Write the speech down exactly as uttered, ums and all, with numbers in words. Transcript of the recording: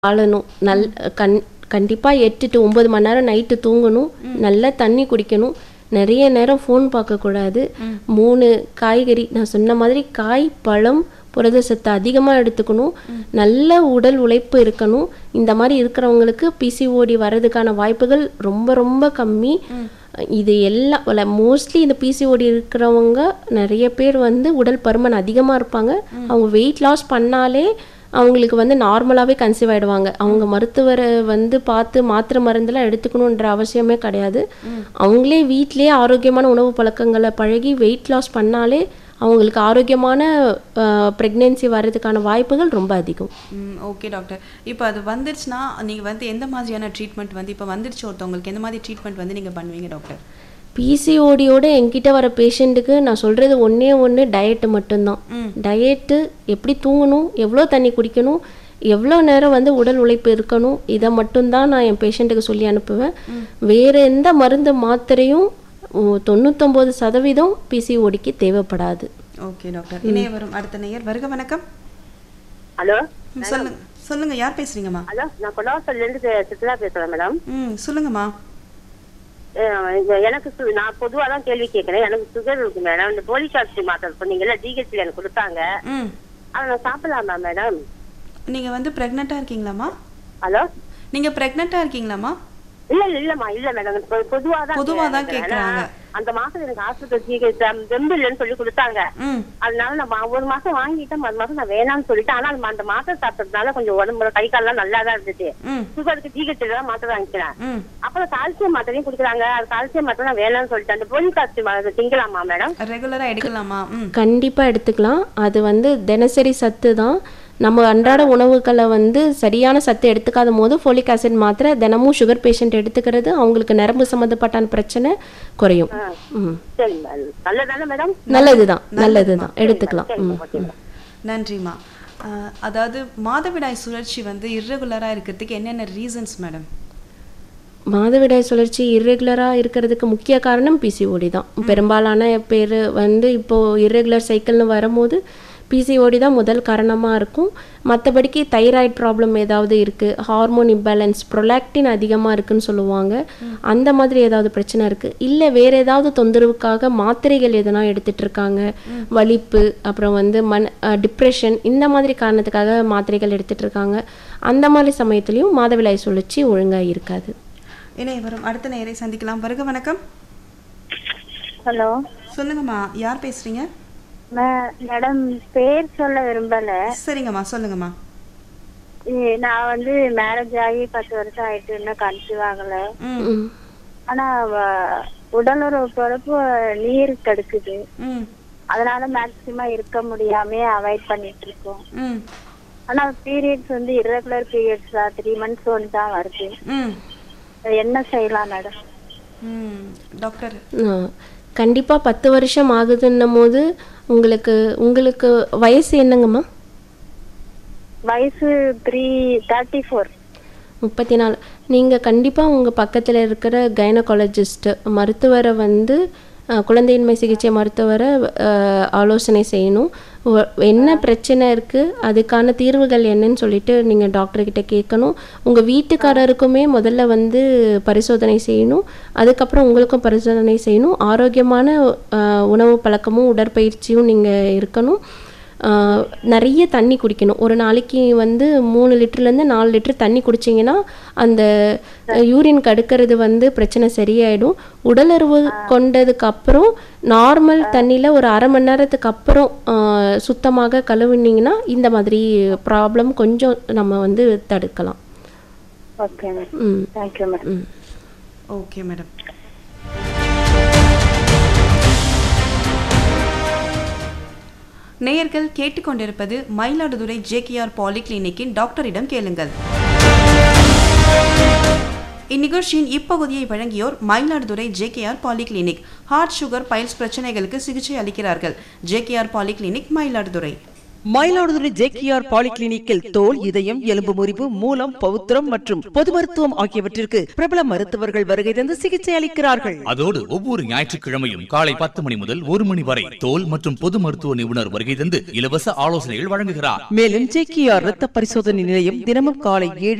வாழணும். நல் கண் கண்டிப்பா எட்டு டு ஒன்பது மணி நேரம் நைட்டு தூங்கணும். நல்லா தண்ணி குடிக்கணும். நிறைய நேரம் ஃபோன் பார்க்கக்கூடாது. மூணு காய்கறி நான் சொன்ன மாதிரி காய், பழம், புரத சத்து அதிகமாக எடுத்துக்கணும். நல்ல உடல் உழைப்பு இருக்கணும். இந்த மாதிரி இருக்கிறவங்களுக்கு பிசிஓடி வர்றதுக்கான வாய்ப்புகள் ரொம்ப ரொம்ப கம்மி. இது எல்லாம் மோஸ்ட்லி இந்த பிசிஓடி இருக்கிறவங்க நிறைய பேர் வந்து உடல் பருமன் அதிகமாக இருப்பாங்க. அவங்க வெயிட் லாஸ் பண்ணாலே அவங்களுக்கு வந்து நார்மலாகவே கன்சீவ் ஆகிடுவாங்க. அவங்க மருத்துவரை வந்து பார்த்து மாத்திரை மருந்தெல்லாம் எடுத்துக்கணுன்ற அவசியமே கிடையாது. அவங்களே வீட்டிலேயே ஆரோக்கியமான உணவு பழக்கங்களை பழகி வெயிட் லாஸ் பண்ணாலே அவங்களுக்கு ஆரோக்கியமான ப்ரெக்னென்சி வர்றதுக்கான வாய்ப்புகள் ரொம்ப அதிகம். ஓகே டாக்டர், இப்போ அது வந்துருச்சுன்னா நீங்கள் வந்து எந்த மாதிரியான ட்ரீட்மெண்ட் வந்து இப்போ வந்துருச்சு ஒருத்தவங்களுக்கு எந்த மாதிரி ட்ரீட்மெண்ட் வந்து நீங்கள் பண்ணுவீங்க டாக்டர்? பிசிஓடியோட என்கிட்ட வர பேஷண்ட்டுக்கு நான் சொல்கிறது ஒன்றே ஒன்று, டயட்டு மட்டும்தான். டயட்டு, எப்படி தூங்கணும், எவ்வளோ தண்ணி குடிக்கணும், எவ்வளோ நேரம் வந்து உடல் உழைப்பு இருக்கணும், இதை மட்டும்தான் நான் என் பேஷண்ட்டுக்கு சொல்லி அனுப்புவேன். வேறு எந்த மருந்து மாத்திரையும் தொண்ணூத்தொம்பது சதவீதம் பிசிஓடிக்கு தேவைப்படாது. ஓகே டாக்டர், இணைய வரும் அடுத்த நேயர். வருக வணக்கம். ஹலோ, சொல்லுங்க சொல்லுங்க யார் பேசுறீங்கம்மா? ஹலோ, நான் கொலவாசல்ல இருந்து சித்ரா பேசுறேன் மேடம். ம் சொல்லுங்கம்மா. எனக்கு நான் பொதுவா தான் கேள்வி கேட்கறேன். எனக்கு சுகர் இருக்கு மேடம். இந்த போலிகாஸ்டி மாத்திரை சொன்னீங்கல்ல, டிஹெச்ல எனக்கு கொடுத்தாங்க. அதை நான் சாப்பிடலாமா மேடம்? நீங்க வந்து பிரெக்னெண்டா இருக்கீங்களாமா? ஹலோ, நீங்க பிரெக்னெண்டா இருக்கீங்களா? இல்ல இல்லம்மா, இல்ல மேடம். பொதுவாதான் பொதுவாதான் கேக்குறாங்க. அந்த மாசம் எனக்கு ஹாஸ்பிட்டல் தெம்பு இல்லைன்னு சொல்லி கொடுத்தாங்க. அதனால நான் ஒரு மாசம் வாங்கிட்டேன். மறு மாசம் நான் வேணாம்னு சொல்லிட்டேன். ஆனா அந்த மாத்திரை சாப்பிட்டதுனால கொஞ்சம் உடம்புல கை கால்லாம் நல்லா தான் இருந்துச்சு. சுகருக்கு டிஹெச் தான் மாத்திரை வாங்கிக்கிறேன். அப்புறம் கால்சியம் மாத்திரையும் குடிக்கிறாங்க. அது கால்சியம் மாத்திரை நான் வேணாம்னு சொல்லிட்டேன். அந்த போலிகாஸ்டி மாத்திரை திங்கலாமா மேடம்? ரெகுலரா எடுக்கலாமா? கண்டிப்பா எடுத்துக்கலாம். அது வந்து தினசரி சத்து தான். நம்ம அன்றாட உணவுகளை வந்து சரியான சத்து எடுத்துக்காத போது ஃபோலிக் ஆசிட் மாத்திரை தினமும் சுகர் பேஷண்ட் எடுத்துக்கிறது அவங்களுக்கு நரம்பு சம்பந்தப்பட்ட பிரச்சனை குறையும். நல்லதுதான், நல்லதுதான், எடுத்துக்கலாம். நன்றிம்மா. அதாவது மாதவிடாய் சுழற்சி வந்து இர்ரெகுலரா இருக்கிறதுக்கு என்னென்ன ரீசன்ஸ் மேடம்? மாதவிடாய் சுழற்சி இர்ரெகுலராக இருக்கிறதுக்கு முக்கிய காரணம் பிசிஓடி தான். பெரும்பாலான பேர் வந்து இப்போது இர்ரெகுலர் சைக்கிள்னு வரும்போது பிசிஓடி தான் முதல் காரணமாக இருக்கும். மற்றபடிக்கு தைராய்டு ப்ராப்ளம் ஏதாவது இருக்குது, ஹார்மோன் இம்பேலன்ஸ், ப்ரொலாக்டின் அதிகமாக இருக்குதுன்னு சொல்லுவாங்க, அந்த மாதிரி ஏதாவது பிரச்சனை இருக்குது, இல்லை வேறு ஏதாவது தொந்தரவுக்காக மாத்திரைகள் எதனா எடுத்துகிட்டு இருக்காங்க, வலிப்பு, அப்புறம் வந்து மன டிப்ரெஷன், இந்த மாதிரி காரணத்துக்காக மாத்திரைகள் எடுத்துகிட்டு இருக்காங்க, அந்த மாதிரி சமயத்துலேயும் மாதவிடாய் சுழற்சி ஒழுங்காக இருக்காது. இணைய வரும் அடுத்த நேயரை சந்திக்கலாம். வருக வணக்கம். ஹலோ, சொல்லுங்கம்மா, யார் பேசுறீங்க? மேடம், பேர் சொல்ல விரும்பல. சரிங்கம்மா, சொல்லுங்கம்மா. நான் வந்து மேரேஜ் ஆகி பத்து வருஷம் ஆயிட்டு இன்னும் கன்சீவ் ஆகல. ஆனா உடலுறவு பொறுப்பு நீர் தடுக்குது. அதனால மேக்சிமம் இருக்க முடியாம அவாய்ட் பண்ணிட்டு இருக்கோம். ஆனா பீரியட்ஸ் வந்து இர்ரெகுலர் பீரியட்ஸ் தான், த்ரீ மந்த்ஸ் ஒன் தான் வருது. என்ன செய்யலாம் மேடம்? டாக்டர், கண்டிப்பாக பத்து வருஷம் ஆகுதுன்னும் போது உங்களுக்கு உங்களுக்கு வயசு என்னங்கம்மா? வயசு த்ரீ தேர்ட்டி ஃபோர் முப்பத்தி நாலு. நீங்கள் கண்டிப்பாக உங்கள் பக்கத்தில் இருக்கிற கைனகாலஜிஸ்ட் மருத்துவரை வந்து குழந்தையின்மை சிகிச்சை மருத்துவரை ஆலோசனை செய்யணும். என்ன பிரச்சனை இருக்குது, அதுக்கான தீர்வுகள் என்னன்னு சொல்லிட்டு நீங்கள் டாக்டர்கிட்ட கேட்கணும். உங்கள் வீட்டுக்காரருக்குமே முதல்ல வந்து பரிசோதனை செய்யணும். அதுக்கப்புறம் உங்களுக்கும் பரிசோதனை செய்யணும். ஆரோக்கியமான உணவு பழக்கமும் உடற்பயிற்சியும் நீங்கள் இருக்கணும். நிறைய தண்ணி குடிக்கணும். ஒரு நாளைக்கு வந்து மூணு லிட்டர்லேருந்து நாலு லிட்டர் தண்ணி குடிச்சிங்கன்னா அந்த யூரின் கடுக்கிறது வந்து பிரச்சனை சரியாயிடும். உடலுறவு கொண்டதுக்கு அப்புறம் நார்மல் தண்ணியில் ஒரு அரை மணி நேரத்துக்கு அப்புறம் சுத்தமாக கழுவுனீங்கன்னா இந்த மாதிரி ப்ராப்ளம் கொஞ்சம் நம்ம வந்து தடுக்கலாம். Okay madam. Thank you madam. Okay madam. நேயர்கள் கேட்டுக்கொண்டிருப்பது மயிலாடுதுறை ஜேகேஆர் பாலிகிளினிக்கின் டாக்டரிடம் கேளுங்கள். இந்நிகழ்ச்சியின் இப்பகுதியை வழங்கியோர் Mayiladuthurai JKR polyclinic. Heart, sugar, files பிரச்சனைகளுக்கு சிகிச்சை அளிக்கிறார்கள். JKR polyclinic, Mayiladuthurai. Mayiladuthurai JKR பாலிகிளினிக்கில் தோல், இதயம், எலும்பு முறிவு, மூலம், பவுத்திரம் மற்றும் பொது மருத்துவம் ஆகியவற்றிற்கு பிரபல மருத்துவர்கள் வருகை தந்து சிகிச்சை அளிக்கிறார்கள். அதோடு ஒவ்வொரு ஞாயிற்றுக்கிழமையும் காலை பத்து மணி முதல் ஒரு மணி வரை தோல் மற்றும் பொது மருத்துவ நிபுணர் வருகை தந்து இலவச ஆலோசனைகள் வழங்குகிறார். மேலும் ஜேகேஆர் இரத்த பரிசோதனை நிலையம் தினமும் காலை ஏழு